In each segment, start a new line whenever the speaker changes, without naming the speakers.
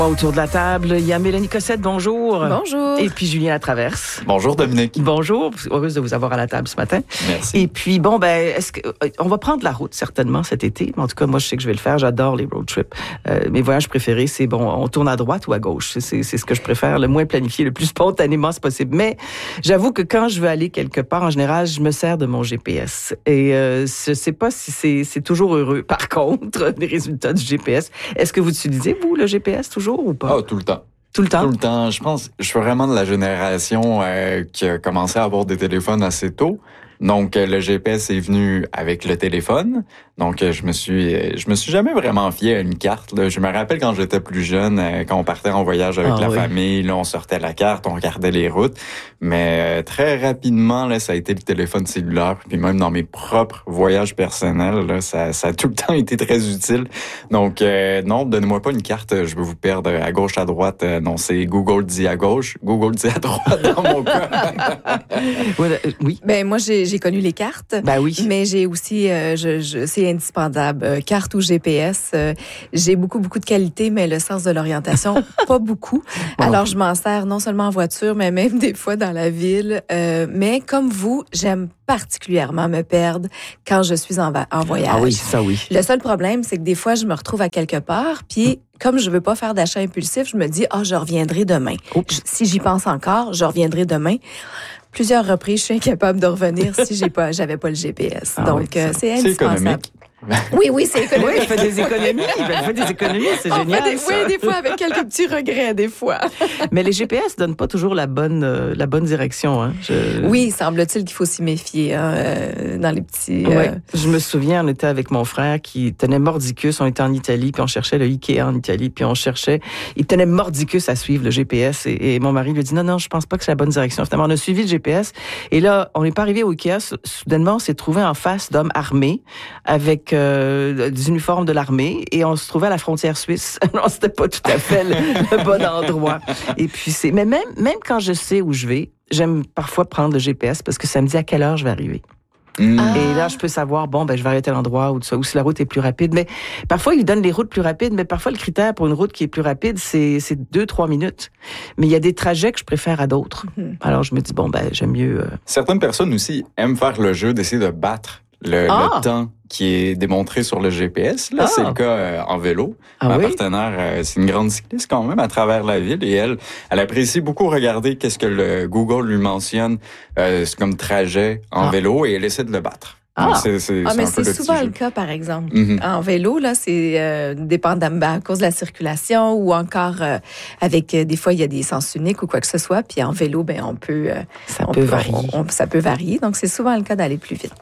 Autour de la table, il y a Mélanie Cossette, bonjour.
Bonjour.
Et puis Julien Latraverse.
Bonjour Dominique.
Bonjour, heureuse de vous avoir à la table ce matin.
Merci.
Et puis on va prendre la route certainement cet été. En tout cas, moi je sais que je vais le faire, j'adore les road trips. Mes voyages préférés, c'est on tourne à droite ou à gauche. C'est ce que je préfère, le moins planifié, le plus spontanément c'est possible. Mais j'avoue que quand je veux aller quelque part, en général, je me sers de mon GPS. Et je sais pas si c'est toujours heureux. Par contre, les résultats du GPS. Est-ce que vous utilisez, vous, le GPS toujours? Ou pas?
Ah, tout le temps.
Tout le temps?
Tout le temps. Je pense, je suis vraiment de la génération qui a commencé à avoir des téléphones assez tôt. Donc, le GPS est venu avec le téléphone. Donc, je me suis jamais vraiment fié à une carte, là. Je me rappelle quand j'étais plus jeune, quand on partait en voyage avec la famille, là, on sortait la carte, on regardait les routes. Mais très rapidement, là, ça a été le téléphone cellulaire. Puis même dans mes propres voyages personnels, là, ça a tout le temps été très utile. Donc, non, donnez-moi pas une carte, je veux vous perdre à gauche, à droite. Non, c'est Google dit à gauche, Google dit à droite dans mon cas.
Oui.
Ben moi, j'ai connu les cartes.
Ben oui.
Mais j'ai aussi, c'est indispensable. Carte ou GPS, j'ai beaucoup de qualités, mais le sens de l'orientation, pas beaucoup.
Bon.
Alors, je m'en sers non seulement en voiture, mais même des fois dans la ville. Mais comme vous, j'aime particulièrement me perdre quand je suis en voyage.
Ah oui, ça oui.
Le seul problème, c'est que des fois, je me retrouve à quelque part, puis comme je veux pas faire d'achat impulsif, je me dis, je reviendrai demain. Si j'y pense encore, je reviendrai demain. Plusieurs reprises, je suis incapable de revenir si j'avais pas le GPS. Donc, c'est indispensable.
C'est économique.
Oui, c'est économique.
Oui, il fait des économies. C'est génial.
Des fois, avec quelques petits regrets, des fois.
Mais les GPS donnent pas toujours la bonne direction. Hein.
Oui, semble-t-il qu'il faut s'y méfier dans les petits...
Je me souviens, on était avec mon frère qui tenait mordicus. On était en Italie, puis on cherchait le Ikea en Italie, puis il tenait mordicus à suivre le GPS. Et mon mari lui a dit, non, je pense pas que c'est la bonne direction. Finalement, on a suivi le GPS. Et là, on n'est pas arrivé au Ikea. Soudainement, on s'est trouvé en face d'hommes armés avec des uniformes de l'armée et on se trouvait à la frontière suisse. Non, c'était pas tout à fait le bon endroit. Et puis mais même quand je sais où je vais, j'aime parfois prendre le GPS parce que ça me dit à quelle heure je vais arriver. Et là, je peux savoir, je vais arrêter à l'endroit ou si la route est plus rapide. Mais parfois, ils donnent les routes plus rapides, mais parfois, le critère pour une route qui est plus rapide, c'est 2-3 minutes. Mais il y a des trajets que je préfère à d'autres. Alors, je me dis, j'aime mieux...
Certaines personnes aussi aiment faire le jeu d'essayer de battre le temps qui est démontré sur le GPS. Là, c'est le cas en vélo. Ma partenaire, c'est une grande cycliste quand même à travers la ville et elle apprécie beaucoup regarder qu'est-ce que le Google lui mentionne comme trajet en vélo et elle essaie de le battre. Donc, c'est
souvent le cas, par exemple. En vélo, là, c'est dépendamment à cause de la circulation ou encore avec des fois, il y a des sens uniques ou quoi que ce soit. Puis en vélo, on peut...
ça peut varier.
Ça peut varier. Donc, c'est souvent le cas d'aller plus vite.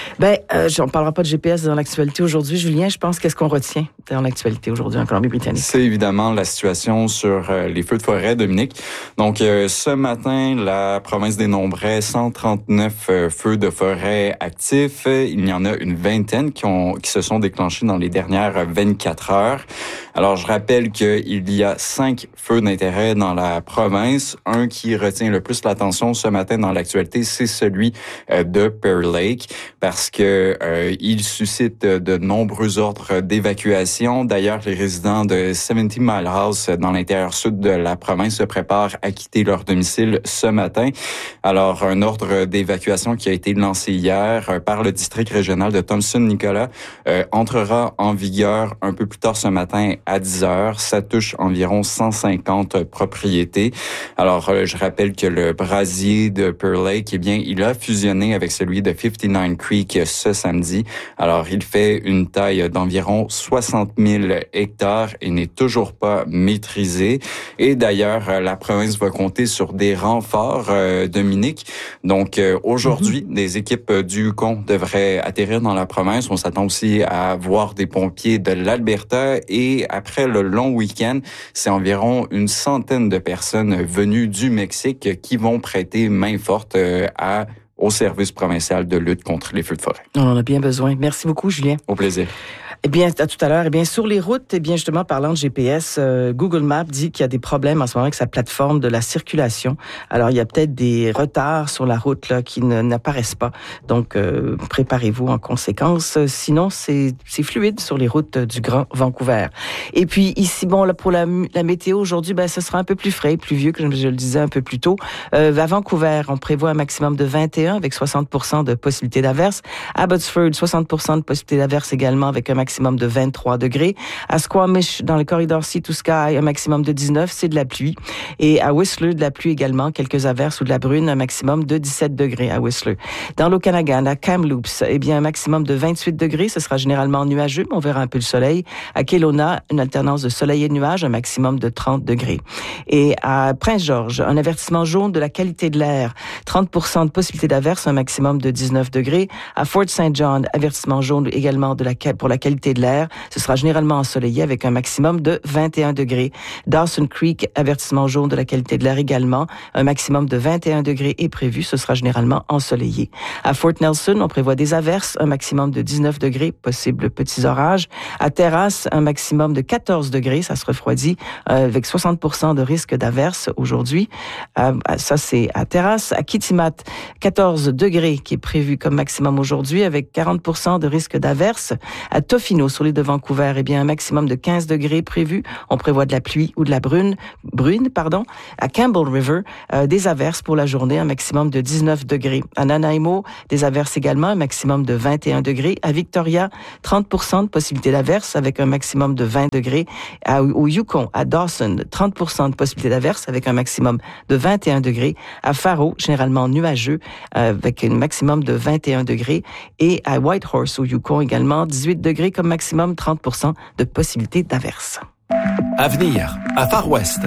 On ne parlera pas de GPS dans l'actualité aujourd'hui. Julien, je pense qu'est-ce qu'on retient dans l'actualité aujourd'hui en Colombie-Britannique?
C'est évidemment la situation sur les feux de forêt, Dominique. Donc, ce matin, la province dénombrait 139 feux de forêt actifs. Il y en a une vingtaine qui se sont déclenchés dans les dernières 24 heures. Alors, je rappelle qu'il y a 5 feux d'intérêt dans la province. Un qui retient le plus l'attention ce matin dans l'actualité, c'est celui de Pearl Lake parce que il suscite de nombreux ordres d'évacuation. D'ailleurs, les résidents de 70 Mile House dans l'intérieur sud de la province se préparent à quitter leur domicile ce matin. Alors, un ordre d'évacuation qui a été lancé hier par le district régional de Thompson-Nicolas entrera en vigueur un peu plus tard ce matin à 10 heures. Ça touche environ 150 propriétés. Alors, je rappelle que le brasier de Pearl Lake, il a fusionné avec celui de 59 Creek ce samedi. Alors, il fait une taille d'environ 60 000 hectares et n'est toujours pas maîtrisé. Et d'ailleurs, la province va compter sur des renforts, Dominique. Donc, aujourd'hui, des équipes du Yukon devraient atterrir dans la province. On s'attend aussi à voir des pompiers de l'Alberta et après le long week-end, c'est environ une centaine de personnes venues du Mexique qui vont prêter main forte au service provincial de lutte contre les feux de forêt.
On en a bien besoin. Merci beaucoup, Julien.
Au plaisir.
Eh bien, à tout à l'heure, sur les routes, justement, parlant de GPS, Google Maps dit qu'il y a des problèmes en ce moment avec sa plateforme de la circulation. Alors, il y a peut-être des retards sur la route là qui n'apparaissent pas. Donc, préparez-vous en conséquence. Sinon, c'est fluide sur les routes du Grand Vancouver. Et puis, ici, là, pour la météo aujourd'hui, ce sera un peu plus frais, pluvieux, comme je le disais un peu plus tôt. À Vancouver, on prévoit un maximum de 21 avec 60% de possibilité d'averse. À Abbotsford, 60% de possibilité d'averse également avec un maximum de 23 degrés. À Squamish, dans le corridor Sea to Sky, un maximum de 19, c'est de la pluie. Et à Whistler, de la pluie également, quelques averses ou de la brune, un maximum de 17 degrés à Whistler. Dans l'Okanagan, à Kamloops, un maximum de 28 degrés, ce sera généralement nuageux, mais on verra un peu le soleil. À Kelowna, une alternance de soleil et de nuages, un maximum de 30 degrés. Et à Prince-Georges, un avertissement jaune de la qualité de l'air, 30% de possibilité d'averse, un maximum de 19 degrés. À Fort St. John, avertissement jaune également pour la qualité de l'air. Ce sera généralement ensoleillé avec un maximum de 21 degrés. Dawson Creek, avertissement jaune de la qualité de l'air également. Un maximum de 21 degrés est prévu. Ce sera généralement ensoleillé. À Fort Nelson, on prévoit des averses, un maximum de 19 degrés, possibles petits orages. À Terrace, un maximum de 14 degrés. Ça se refroidit avec 60% de risque d'averse aujourd'hui. Ça, c'est à Terrace. À Kitimat, 14 degrés qui est prévu comme maximum aujourd'hui avec 40% de risque d'averse. À Tofino, sur l'île de Vancouver, un maximum de 15 degrés prévu. On prévoit de la pluie ou de la brune. À Campbell River, des averses pour la journée, un maximum de 19 degrés. À Nanaimo, des averses également, un maximum de 21 degrés. À Victoria, 30% de possibilité d'averse avec un maximum de 20 degrés. Au Yukon, à Dawson, 30% de possibilité d'averse avec un maximum de 21 degrés. À Faro, généralement nuageux, avec un maximum de 21 degrés. Et à Whitehorse, au Yukon également, 18 degrés comme maximum, 30% de possibilité d'averse.
Avenir, à Far West.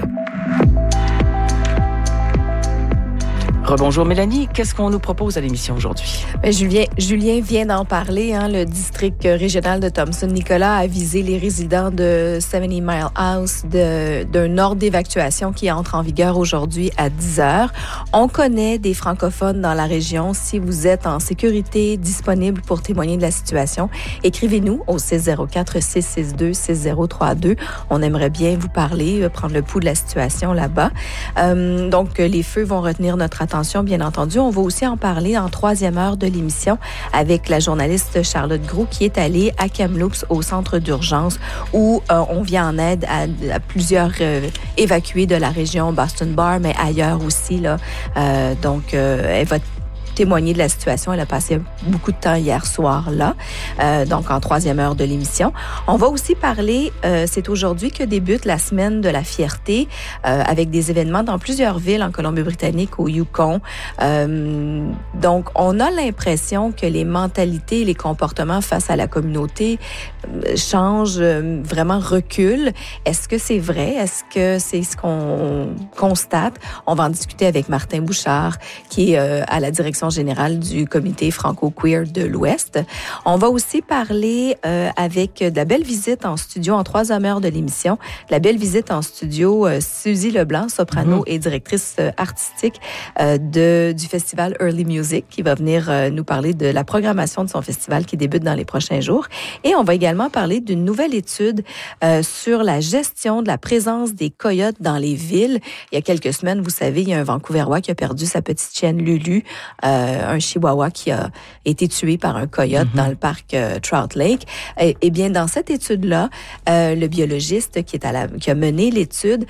Rebonjour Mélanie, qu'est-ce qu'on nous propose à l'émission aujourd'hui?
Julien vient d'en parler. Le district régional de Thompson-Nicolas a visé les résidents de 70 Mile House d'un ordre d'évacuation qui entre en vigueur aujourd'hui à 10h. On connaît des francophones dans la région. Si vous êtes en sécurité, disponible pour témoigner de la situation, écrivez-nous au 604-662-6032. On aimerait bien vous parler, prendre le pouls de la situation là-bas. Donc, les feux vont retenir notre attention, bien entendu. On va aussi en parler en troisième heure de l'émission avec la journaliste Charlotte Groulx qui est allée à Kamloops au centre d'urgence où on vient en aide à plusieurs évacués de la région Boston Bar, mais ailleurs aussi. Donc, elle va témoigner de la situation. Elle a passé beaucoup de temps hier soir là, donc en troisième heure de l'émission. On va aussi parler, c'est aujourd'hui que débute la semaine de la fierté avec des événements dans plusieurs villes en Colombie-Britannique, au Yukon. Donc, on a l'impression que les mentalités, les comportements face à la communauté changent, vraiment reculent. Est-ce que c'est vrai? Est-ce que c'est ce qu'on constate? On va en discuter avec Martin Bouchard, qui est à la direction générale du comité franco-queer de l'Ouest. On va aussi parler avec de la belle visite en studio en troisième heure de l'émission. La belle visite en studio, Suzy Leblanc, soprano et directrice artistique du festival Early Music, qui va venir nous parler de la programmation de son festival qui débute dans les prochains jours. Et on va également parler d'une nouvelle étude sur la gestion de la présence des coyotes dans les villes. Il y a quelques semaines, vous savez, il y a un Vancouverois qui a perdu sa petite chienne Lulu, un chihuahua qui a été tué par un coyote dans le parc Trout Lake. Et bien, dans cette étude-là, le biologiste qui a mené l'étude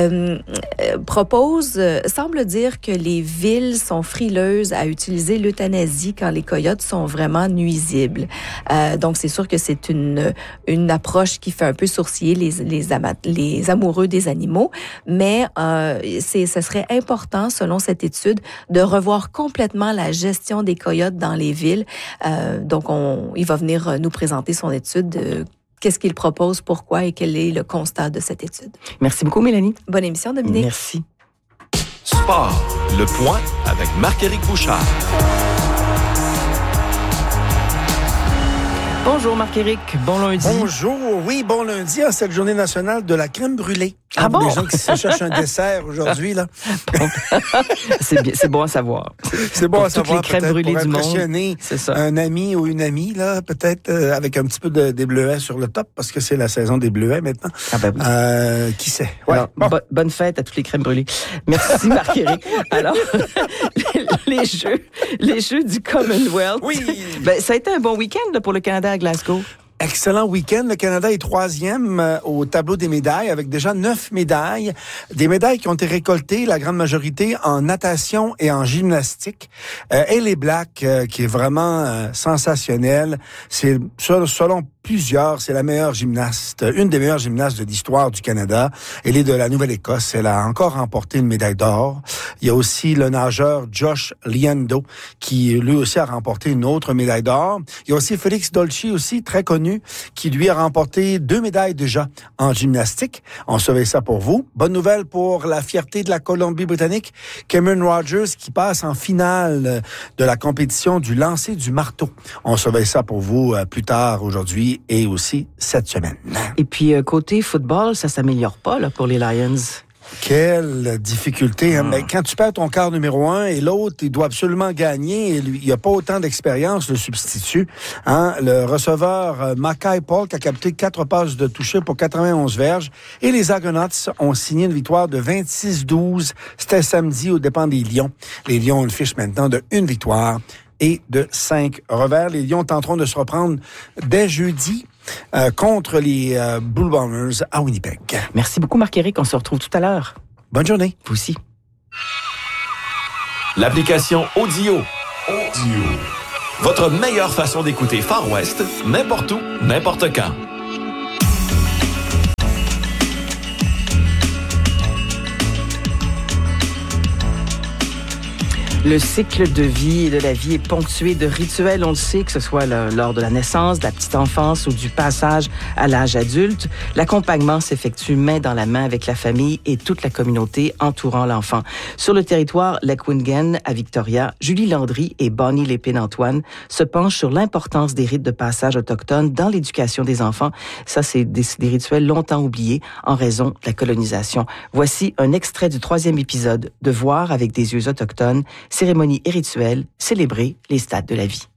semble dire que les villes sont frileuses à utiliser l'euthanasie quand les coyotes sont vraiment nuisibles. Donc, c'est sûr que c'est une approche qui fait un peu sourciller les amoureux des animaux, mais ça serait important, selon cette étude, de revoir complètement la gestion des coyotes dans les villes. Donc, il va venir nous présenter son étude, qu'est-ce qu'il propose, pourquoi et quel est le constat de cette étude.
Merci beaucoup, Mélanie.
Bonne émission, Dominique.
Merci.
Sport, le point avec Marc-Éric Bouchard.
Bonjour Marc-Éric, bon lundi.
Bonjour, oui, bon lundi à cette journée nationale de la crème brûlée.
Ah bon?
Les gens qui se cherchent un dessert aujourd'hui, là.
C'est bon à savoir.
C'est bon
pour
à savoir,
toutes les crèmes brûlées
pour
du monde.
impressionner un ami ou une amie, là, peut-être avec un petit peu des bleuets sur le top, parce que c'est la saison des bleuets maintenant.
Ah ben oui.
Qui sait? Ouais.
Alors, bonne fête à toutes les crèmes brûlées. Merci Marc-Éric. Alors, les jeux du Commonwealth.
Oui.
Ben, ça a été un bon week-end là, pour le Canada à Glasgow.
Excellent week-end. Le Canada est 3e au tableau des médailles avec déjà 9 médailles. Des médailles qui ont été récoltées, la grande majorité, en natation et en gymnastique. Hailey Black, qui est vraiment sensationnelle. C'est, selon plusieurs, c'est la meilleure gymnaste, une des meilleures gymnastes de l'histoire du Canada. Elle est de la Nouvelle-Écosse. Elle a encore remporté une médaille d'or. Il y a aussi le nageur Josh Liando, qui lui aussi a remporté une autre médaille d'or. Il y a aussi Félix Dolci, aussi très connu, qui lui a remporté 2 médailles déjà en gymnastique. On surveille ça pour vous. Bonne nouvelle pour la fierté de la Colombie-Britannique, Cameron Rogers, qui passe en finale de la compétition du lancer du marteau. On surveille ça pour vous plus tard aujourd'hui et aussi cette semaine.
Et puis, côté football, ça s'améliore pas là, pour les Lions.
Quelle difficulté. Hein? Mais quand tu perds ton quart numéro 1 et l'autre, il doit absolument gagner. Et lui, il n'a pas autant d'expérience, le substitut. Hein? Le receveur Mackay Paul qui a capté 4 passes de toucher pour 91 verges. Et les Argonauts ont signé une victoire de 26-12. C'était samedi aux dépens des Lions. Les Lions ont une fiche maintenant de 1 victoire et de 5 revers. Les Lions tenteront de se reprendre dès jeudi contre les Blue Bombers à Winnipeg.
Merci beaucoup Marc-Éric, on se retrouve tout à l'heure.
Bonne journée.
Vous aussi.
L'application Audio. Votre meilleure façon d'écouter Far West, n'importe où, n'importe quand.
Le cycle de vie et de la vie est ponctué de rituels, on le sait, que ce soit lors de la naissance, de la petite enfance ou du passage à l'âge adulte. L'accompagnement s'effectue main dans la main avec la famille et toute la communauté entourant l'enfant. Sur le territoire Lekwungen à Victoria, Julie Landry et Bonnie Lépine-Antoine se penchent sur l'importance des rites de passage autochtones dans l'éducation des enfants. Ça, c'est des rituels longtemps oubliés en raison de la colonisation. Voici un extrait du 3e épisode de Voir avec des yeux autochtones, cérémonie et rituels, célébrer les stades de la vie.